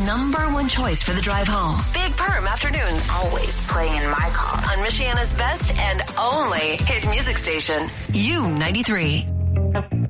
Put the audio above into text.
number one choice for the drive home. Big Perm Afternoons. Always playing in my car. On Michiana's best and only hit music station, U93.